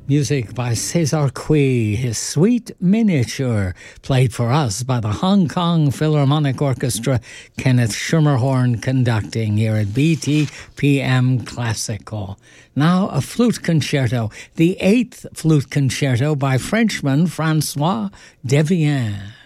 Music by César Cui, his Sweet Miniature, played for us by the Hong Kong Philharmonic Orchestra, Kenneth Schermerhorn conducting here at BTPM Classical. Now a flute concerto, the 8th flute concerto by Frenchman François Devienne.